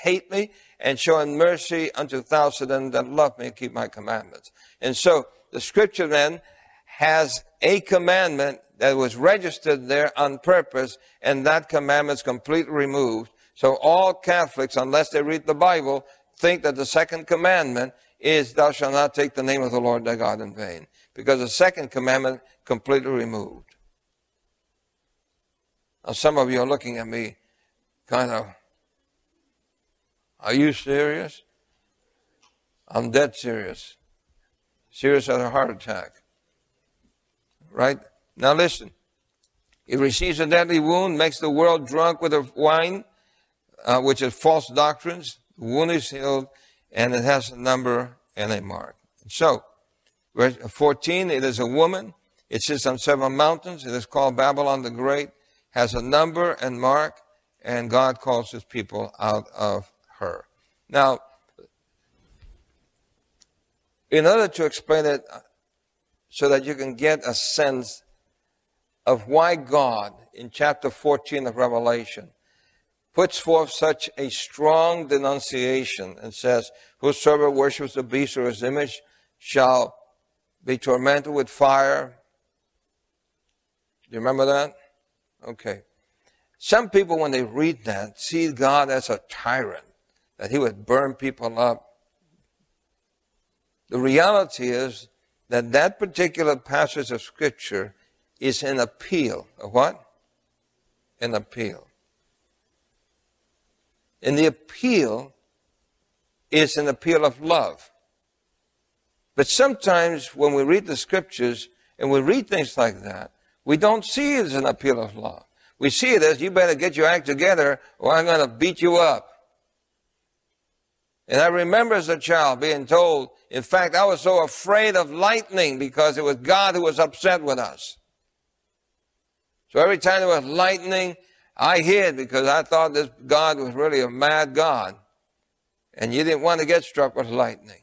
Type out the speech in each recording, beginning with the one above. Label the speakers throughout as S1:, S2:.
S1: hate me, and showing mercy unto thousands of them that love me and keep my commandments. And so the scripture then has a commandment that was registered there on purpose, and that commandment is completely removed. So all Catholics, unless they read the Bible, think that the second commandment is thou shalt not take the name of the Lord thy God in vain, because the second commandment completely removed. Now some of you are looking at me kind of, are you serious? I'm dead serious. Serious as a heart attack. Right? Now listen. He receives a deadly wound, makes the world drunk with the wine, which is false doctrines. The wound is healed, and it has a number and a mark. So, verse 14, it is a woman. It sits on 7 mountains. It is called Babylon the Great. Has a number and mark, and God calls his people out of her. Now, in order to explain it so that you can get a sense of why God, in chapter 14 of Revelation, puts forth such a strong denunciation and says, whosoever worships the beast or his image shall be tormented with fire. Do you remember that? Okay. Some people, when they read that, see God as a tyrant, that he would burn people up. The reality is that that particular passage of Scripture is an appeal. A what? An appeal. And the appeal is an appeal of love. But sometimes when we read the Scriptures and we read things like that, we don't see it as an appeal of love. We see it as, you better get your act together or I'm going to beat you up. And I remember as a child being told, in fact, I was so afraid of lightning because it was God who was upset with us. So every time there was lightning, I hid because I thought this God was really a mad God. And you didn't want to get struck with lightning.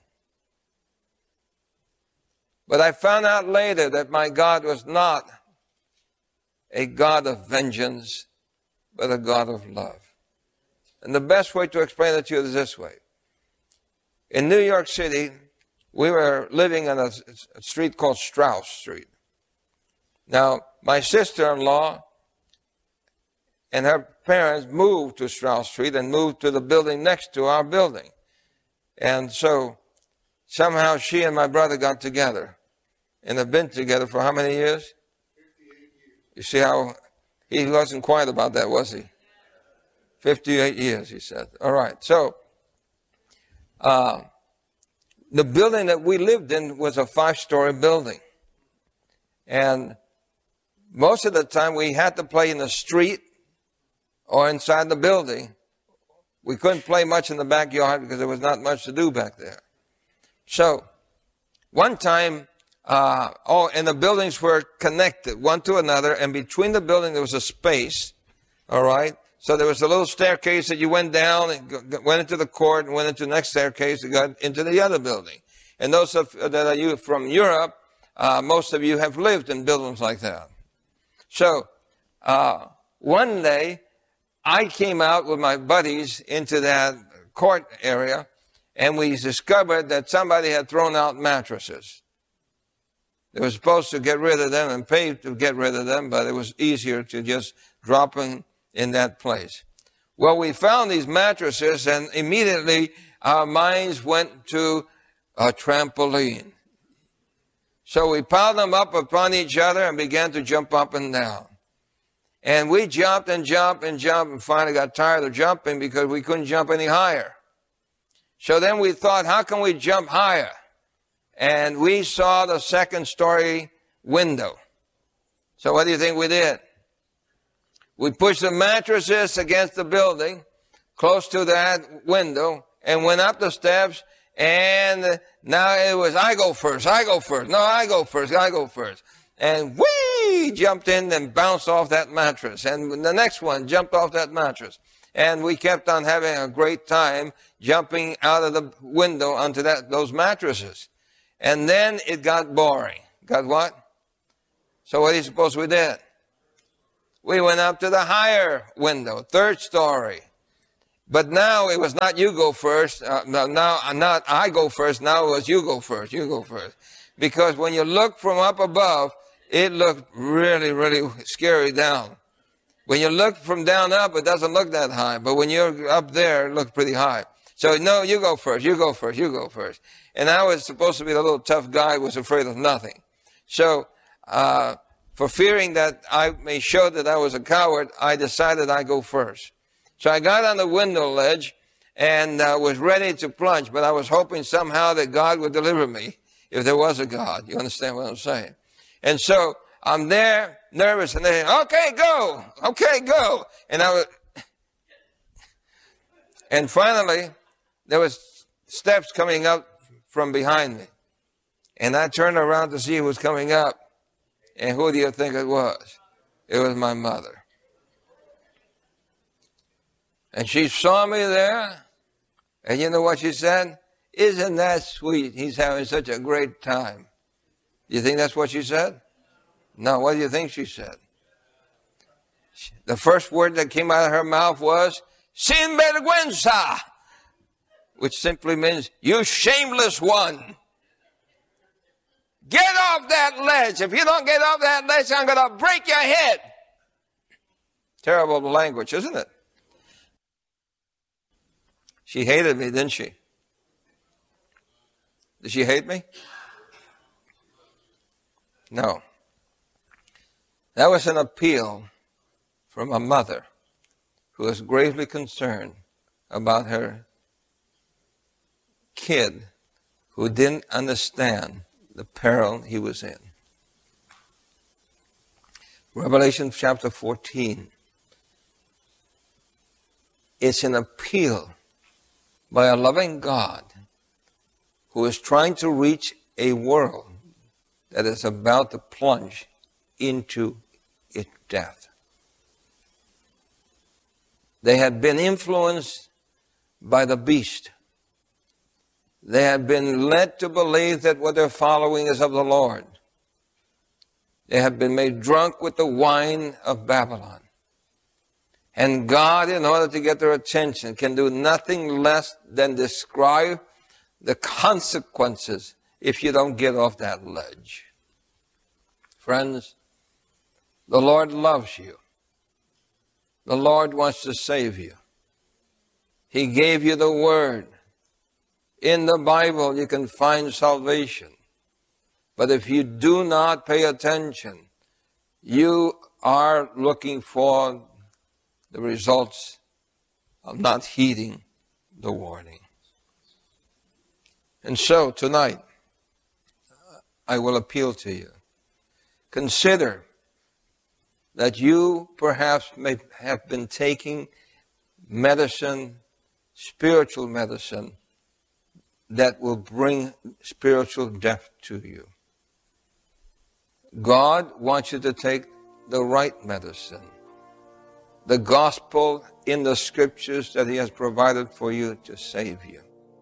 S1: But I found out later that my God was not a God of vengeance, but a God of love. And the best way to explain it to you is this way. In New York City, we were living on a street called Strauss Street. Now, my sister-in-law and her parents moved to Strauss Street and moved to the building next to our building. And so, somehow she and my brother got together and have been together for how many years?
S2: 58 years.
S1: You see how he wasn't quiet about that, was he? 58 years, he said. All right, so the building that we lived in was a 5-story building. And most of the time we had to play in the street or inside the building. We couldn't play much in the backyard because there was not much to do back there. So, one time, and the buildings were connected one to another, and between the building there was a space, all right? So there was a little staircase that you went down and went into the court and went into the next staircase and got into the other building. And those that are from Europe, most of you have lived in buildings like that. So, one day, I came out with my buddies into that court area, and we discovered that somebody had thrown out mattresses. They were supposed to get rid of them and pay to get rid of them, but it was easier to just drop them in that place. Well, we found these mattresses, and immediately our minds went to a trampoline. So we piled them up upon each other and began to jump up and down. And we jumped and jumped and jumped and finally got tired of jumping because we couldn't jump any higher. So then we thought, how can we jump higher? And we saw the 2nd-story window. So what do you think we did? We pushed the mattresses against the building, close to that window, and went up the steps, and now it was, I go first, I go first, no, I go first, I go first. And we jumped in and bounced off that mattress. And the next one jumped off that mattress. And we kept on having a great time jumping out of the window onto those mattresses. And then it got boring. Got what? So what do you suppose we did? We went up to the higher window, 3rd story. But now it was not you go first. Now not I go first. Now it was you go first. You go first. Because when you look from up above, it looked really, really scary down. When you look from down up, it doesn't look that high. But when you're up there, it looks pretty high. So, no, you go first. You go first. You go first. And I was supposed to be the little tough guy who was afraid of nothing. So, for fearing that I may show that I was a coward, I decided I'd go first. So I got on the window ledge and was ready to plunge, but I was hoping somehow that God would deliver me if there was a God. You understand what I'm saying? And so I'm there, nervous, and they say, okay, go. Okay, go. And finally, there was steps coming up from behind me. And I turned around to see who was coming up. And who do you think it was? It was my mother. And she saw me there, and you know what she said? Isn't that sweet? He's having such a great time. You think that's what she said? No, what do you think she said? The first word that came out of her mouth was, sin vergüenza, which simply means, you shameless one. Get off that ledge. If you don't get off that ledge, I'm going to break your head. Terrible language, isn't it? She hated me, didn't she? Did she hate me? No. That was an appeal from a mother who was gravely concerned about her kid who didn't understand the peril he was in. Revelation chapter 14. It's an appeal by a loving God who is trying to reach a world that is about to plunge into its death. They had been influenced by the beast. They had been led to believe that what they're following is of the Lord. They had been made drunk with the wine of Babylon. And God, in order to get their attention, can do nothing less than describe the consequences if you don't get off that ledge. Friends, the Lord loves you. The Lord wants to save you. He gave you the Word. In the Bible, you can find salvation. But if you do not pay attention, you are looking for the results of not heeding the warning. And so tonight, I will appeal to you. Consider that you perhaps may have been taking medicine, spiritual medicine, that will bring spiritual death to you. God wants you to take the right medicine. The gospel in the scriptures that He has provided for you to save you.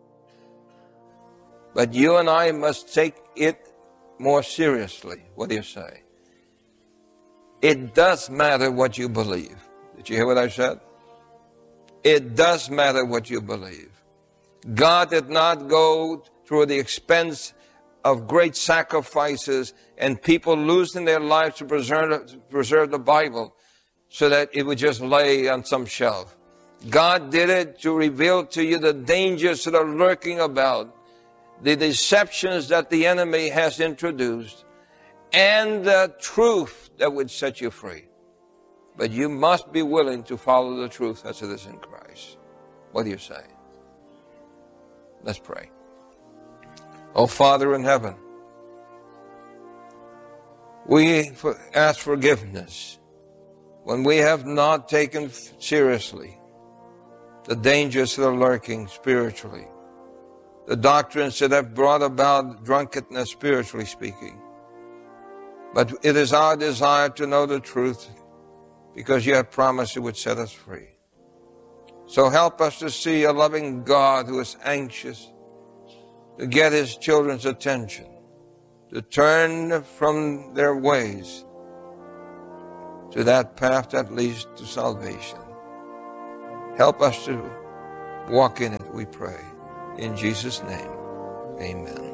S1: But you and I must take it more seriously. What do you say? It does matter what you believe. Did you hear what I said? It does matter what you believe. God did not go through the expense of great sacrifices and people losing their lives to preserve the Bible so that it would just lay on some shelf. God did it to reveal to you the dangers that are lurking about, the deceptions that the enemy has introduced, and the truth that would set you free. But you must be willing to follow the truth as it is in Christ. What do you say? Let's pray. Oh, Father in heaven, we ask forgiveness when we have not taken seriously the dangers that are lurking spiritually, the doctrines that have brought about drunkenness, spiritually speaking. But it is our desire to know the truth because you have promised it would set us free. So help us to see a loving God who is anxious to get His children's attention, to turn from their ways to that path that leads to salvation. Help us to Walk in it, we pray. In Jesus' name, amen.